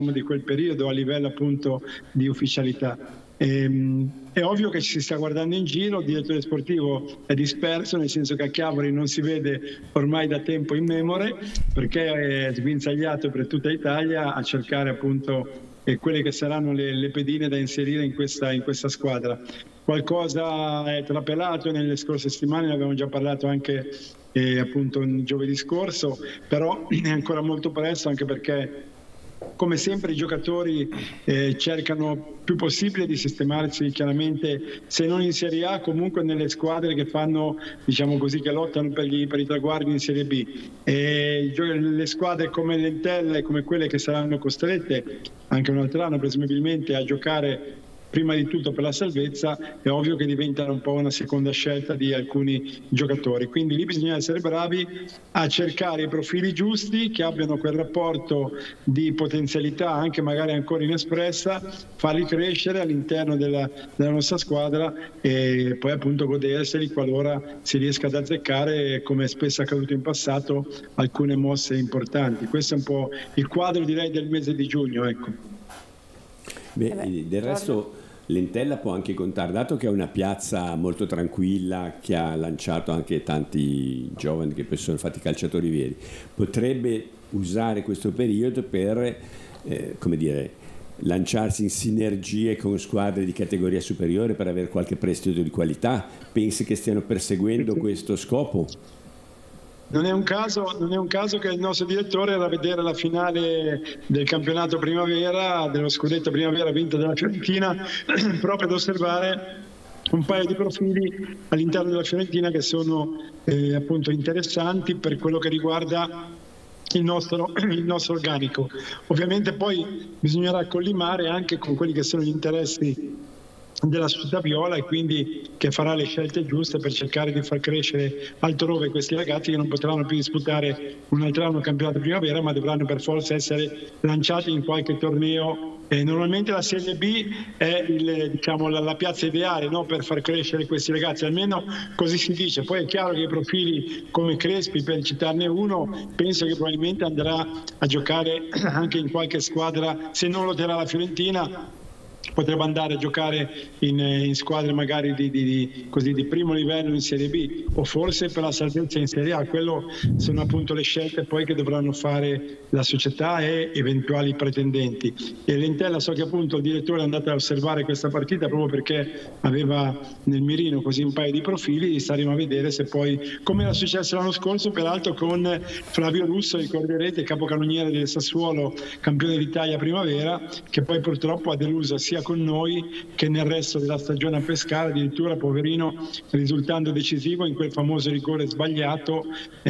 di quel periodo a livello appunto di ufficialità. È ovvio che ci si sta guardando in giro, il direttore sportivo è disperso, nel senso che a Chiavari non si vede ormai da tempo immemore, perché è sguinzagliato per tutta Italia a cercare appunto quelle che saranno le pedine da inserire in questa squadra. Qualcosa è trapelato nelle scorse settimane, ne abbiamo già parlato anche appunto giovedì scorso, però è ancora molto presto, anche perché come sempre i giocatori cercano più possibile di sistemarsi chiaramente, se non in Serie A, comunque nelle squadre che fanno, diciamo così, che lottano per i traguardi in Serie B. Le squadre come l'Entella e come quelle che saranno costrette anche un altro anno presumibilmente a giocare prima di tutto per la salvezza, è ovvio che diventano un po' una seconda scelta di alcuni giocatori. Quindi lì bisogna essere bravi a cercare i profili giusti, che abbiano quel rapporto di potenzialità anche magari ancora inespressa, farli crescere all'interno della nostra squadra e poi appunto goderseli qualora si riesca ad azzeccare, come spesso è accaduto in passato, alcune mosse importanti. Questo è un po' il quadro, direi, del mese di giugno, ecco. Beh, del resto l'Entella può anche contare, dato che è una piazza molto tranquilla, che ha lanciato anche tanti giovani che poi sono fatti calciatori veri, potrebbe usare questo periodo per come dire, lanciarsi in sinergie con squadre di categoria superiore per avere qualche prestito di qualità. Pensi che stiano perseguendo questo scopo? Non è un caso che il nostro direttore era a vedere la finale del campionato primavera, dello scudetto primavera vinta dalla Fiorentina, proprio ad osservare un paio di profili all'interno della Fiorentina che sono appunto interessanti per quello che riguarda il nostro organico. Ovviamente poi bisognerà collimare anche con quelli che sono gli interessi della società viola, e quindi che farà le scelte giuste per cercare di far crescere altrove questi ragazzi che non potranno più disputare un altro anno campionato primavera, ma dovranno per forza essere lanciati in qualche torneo. Normalmente la Serie B è la piazza ideale, no, per far crescere questi ragazzi, almeno così si dice. Poi è chiaro che i profili come Crespi, per citarne uno, penso che probabilmente andrà a giocare anche in qualche squadra, se non lo terrà la Fiorentina potrebbe andare a giocare in squadre magari di primo livello in Serie B, o forse per la salvezza in Serie A. Quello sono appunto le scelte poi che dovranno fare la società e eventuali pretendenti. E l'Entella, so che appunto il direttore è andato a osservare questa partita proprio perché aveva nel mirino così un paio di profili. Staremo a vedere se poi, come era successo l'anno scorso peraltro con Flavio Russo, ricorderete, capocannoniere del Sassuolo, campione d'Italia primavera, che poi purtroppo ha deluso sia con noi che nel resto della stagione a Pescara, addirittura poverino risultando decisivo in quel famoso rigore sbagliato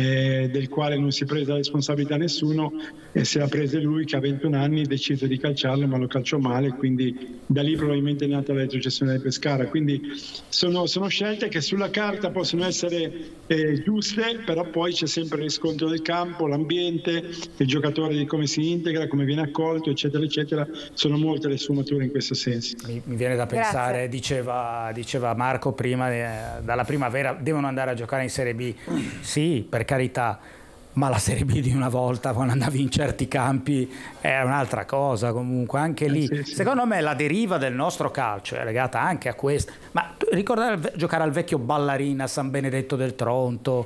del quale non si prese la responsabilità nessuno, e se la prese lui che a 21 anni decise di calciarlo, ma lo calciò male, quindi da lì probabilmente è nata la retrocessione del Pescara. Quindi sono scelte che sulla carta possono essere giuste, però poi c'è sempre il riscontro del campo, l'ambiente, il giocatore, di come si integra, come viene accolto, eccetera eccetera. Sono molte le sfumature in questo senso. Mi viene da pensare, diceva Marco prima, dalla primavera devono andare a giocare in Serie B. Sì, per carità, ma la Serie B di una volta, quando andavi in certi campi, era un'altra cosa. Comunque anche lì, secondo me la deriva del nostro calcio è legata anche a questo. Ma ricordare giocare al vecchio Ballarina a San Benedetto del Tronto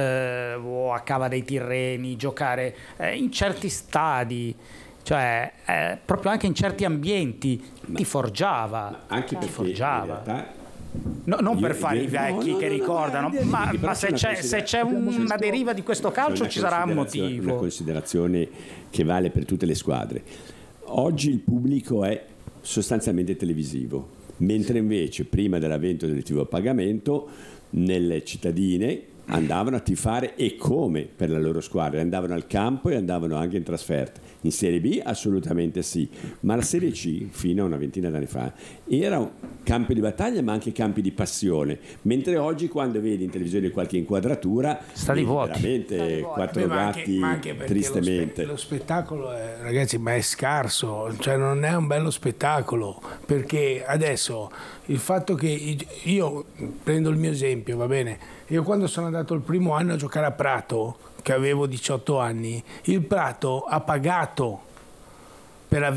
o a Cava dei Tirreni, giocare in certi stadi, cioè proprio anche in certi ambienti ti forgiava, anche ti forgiava. In realtà non per fare i vecchi che ricordano, ma se c'è una deriva di questo calcio ci sarà un motivo. Una considerazione che vale per tutte le squadre. Oggi il pubblico è sostanzialmente televisivo, mentre invece prima dell'avvento del TV a pagamento nelle cittadine andavano a tifare, e come, per la loro squadra, andavano al campo e andavano anche in trasferta. In Serie B assolutamente sì, ma la Serie C fino a una ventina d'anni fa era un campo di battaglia ma anche campi di passione, mentre oggi quando vedi in televisione qualche inquadratura stadi vuoti, veramente quattro gatti, ma anche tristemente lo spettacolo ragazzi, ma è scarso, cioè non è un bello spettacolo, perché adesso il fatto che io prendo il mio esempio, va bene, io quando sono andato il primo anno a giocare a Prato, che avevo 18 anni, il Prato ha pagato per